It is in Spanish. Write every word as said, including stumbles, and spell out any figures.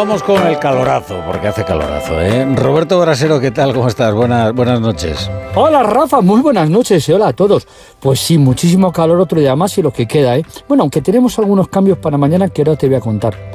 vamos con el calorazo, porque hace calorazo, ¿eh? Roberto Brasero, ¿qué tal? ¿Cómo estás? Buenas, buenas noches. Hola, Rafa, muy buenas noches y hola a todos. Pues sí, muchísimo calor, otro día más y lo que queda, ¿eh? Bueno, aunque tenemos algunos cambios para mañana que ahora te voy a contar.